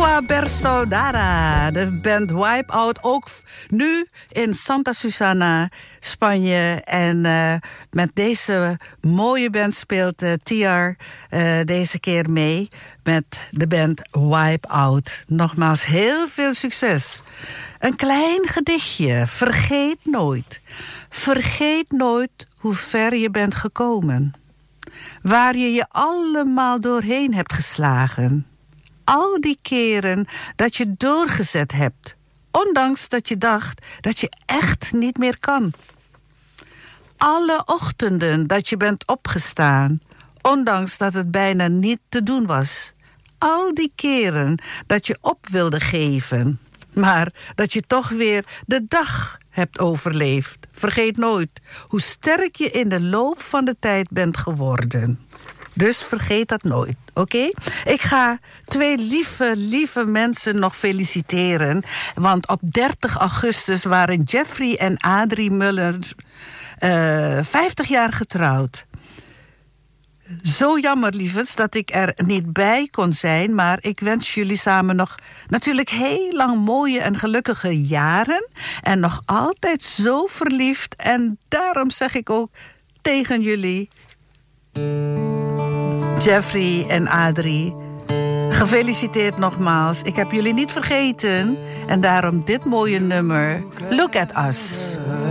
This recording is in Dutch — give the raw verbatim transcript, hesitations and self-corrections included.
Tua Persodara, de band Wipeout. Ook nu in Santa Susana, Spanje. En uh, met deze mooie band speelt uh, T R uh, deze keer mee met de band Wipeout. Nogmaals, heel veel succes. Een klein gedichtje. Vergeet nooit. Vergeet nooit hoe ver je bent gekomen. Waar je je allemaal doorheen hebt geslagen. Al die keren dat je doorgezet hebt. Ondanks dat je dacht dat je echt niet meer kan. Alle ochtenden dat je bent opgestaan. Ondanks dat het bijna niet te doen was. Al die keren dat je op wilde geven. Maar dat je toch weer de dag hebt overleefd. Vergeet nooit hoe sterk je in de loop van de tijd bent geworden. Dus vergeet dat nooit, oké? Okay? Ik ga twee lieve, lieve mensen nog feliciteren. Want op dertig augustus waren Jeffrey en Adrie Muller uh, vijftig jaar getrouwd. Zo jammer, lievens, dat ik er niet bij kon zijn. Maar ik wens jullie samen nog natuurlijk heel lang mooie en gelukkige jaren. En nog altijd zo verliefd. En daarom zeg ik ook tegen jullie, Jeffrey en Adrie, gefeliciteerd nogmaals. Ik heb jullie niet vergeten. En daarom dit mooie nummer, Look at Us.